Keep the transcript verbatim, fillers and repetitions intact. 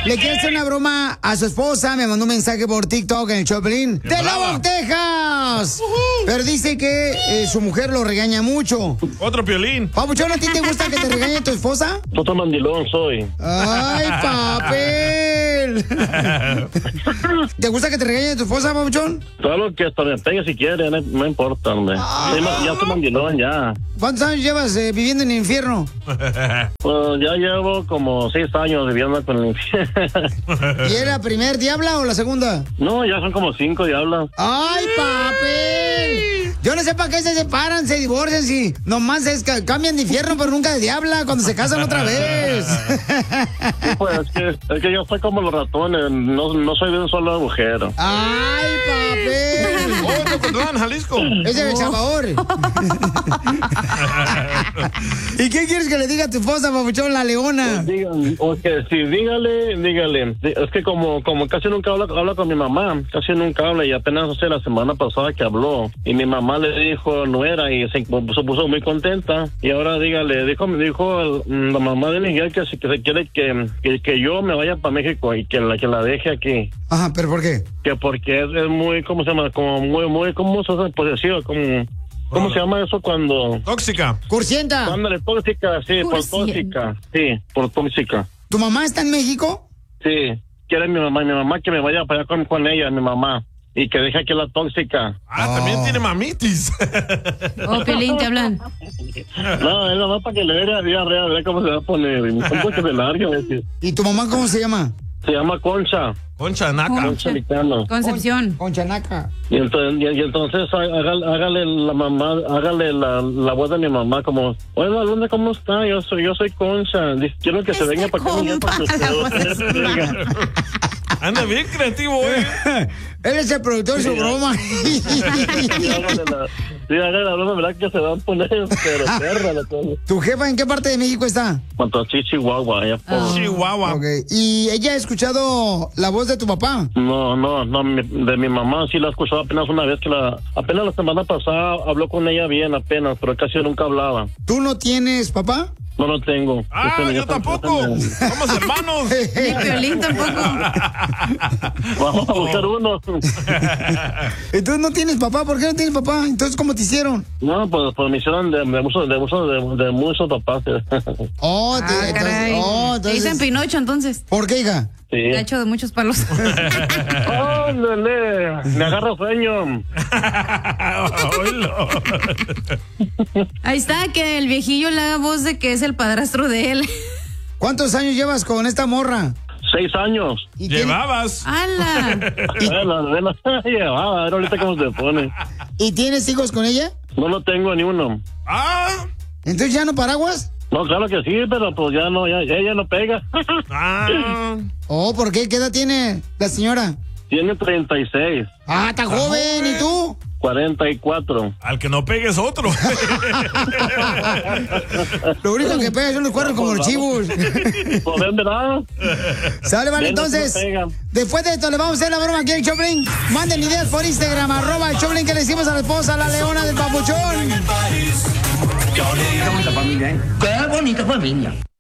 le quiere hacer una broma a su esposa. Me mandó un mensaje por TikTok en el Choplin. ¡De Lubbock, Texas! Uh-huh. Pero dice que eh, su mujer lo regaña mucho. Otro Piolín. Papuchón, ¿a ti te gusta que te regañe tu esposa? Otro mandilón soy. ¡Ay, papel! ¿Te gusta que te regañe tu esposa, Papuchón? Claro que hasta me pegue si quiere, no, no importa, hombre. Ah. Ya estoy mandilón, ya. ¿Cuántos años llevas eh, viviendo en el infierno? Pues ya llevo como seis años viviendo con el infierno. ¿Y era la primer diabla o la segunda? No, ya son como cinco diablas. ¡Ay, papel! Yo no sé para qué se separan, se divorcian, si nomás es que cambian de infierno, pero nunca de diabla cuando se casan otra vez. Sí, pues es que, es que yo soy como los ratones, no, no soy de un solo agujero. ¡Ay, papel! ¡Oh, te controlan en Jalisco! Ese es el Salvador. ¿Y qué quieres que le diga a tu esposa, papuchón, la leona? Pues dígale, o que sí, dígale, dígale. Es que como, como casi nunca habla, habla con mi mamá, casi nunca habla, y apenas hace la semana pasada que habló, y mi mamá le dijo nuera y se, se puso muy contenta. Y ahora dígale, dijo, me dijo la mamá de Miguel que, que se quiere que, que, que yo me vaya para México y que la, que la deje aquí. Ajá, ¿pero por qué? Que porque es, es muy, ¿cómo se llama? Como muy, muy, ¿cómo se llama? Posesivo, como... ¿Cómo se llama eso cuando...? Tóxica. Cursienta. Ándale, tóxica, sí, por tóxica. Sí, por tóxica. ¿Tu mamá está en México? Sí, quiere mi mamá, mi mamá que me vaya para allá con, con ella, mi mamá. Y que deje aquí la tóxica. Ah, oh. También tiene mamitis. Oh, Piolín, te hablan. No, es nomás para que le dé la diarrea, a ver cómo se va a poner. Un poco de larga. ¿Y tu mamá cómo se llama? Se llama Concha. Concha Naca. Concha Licano. Concepción. Concha Naca. Y entonces, y, y entonces hágale, hágale la mamá, hágale la, la voz de mi mamá como, oye, ¿dónde cómo está? Yo soy, yo soy Concha. Quiero que se venga para acá. Anda bien creativo, eh. Él es el productor de su broma. Sí, hágale la broma, ¿verdad? Que se van a poner, pero perra la cosa. ¿Tu jefa en qué parte de México está? Cuanto a Chihuahua, allá por... Oh. Chihuahua. Okay. ¿Y ella ha escuchado la voz de tu papá? No, no, no, mi, de mi mamá sí la he escuchado apenas una vez que la... Apenas la semana pasada habló con ella bien, apenas, pero casi nunca hablaba. ¿Tú no tienes papá? No lo tengo. Ah, este, yo tampoco. Somos hermanos. Ni Piolín tampoco. Vamos a buscar uno. Entonces no tienes papá. ¿Por qué no tienes papá? Entonces, ¿cómo te hicieron? No, pues, pues me hicieron de, de, muchos, de, muchos, de, de muchos papás. Oh, te, ah, entonces, oh, entonces... Te dicen Pinocho, entonces. ¿Por qué, hija? Sí. Te ha hecho de muchos palos. ¡Ándale! Me agarra sueño. Ahí está, que el viejillo le haga voz de que es el padrastro de él. ¿Cuántos años llevas con esta morra? Seis años. ¿Y ¿Llevabas? ¡Hala! Llevaba, a ver ahorita cómo se pone. ¿Y tienes hijos con ella? No lo tengo ni uno. Ah. ¿Entonces ya no paraguas? No, claro que sí, pero pues ya no, ya, ella no pega. Ah. Oh, ¿por qué? ¿Qué edad tiene la señora? Tiene treinta y seis. Ah, está joven. joven, ¿y tú? cuarenta y cuatro. Al que no pegue es otro. Lo único que pega son los cuernos como los chivos. Pues ven, ¿verdad? Sale, vale, entonces, después de esto le vamos a hacer la broma aquí en Choplin. Manden ideas por Instagram, arroba el Choplin, que le hicimos a la esposa, la leona del papuchón. Qué bonita familia, ¿eh? Qué bonita familia.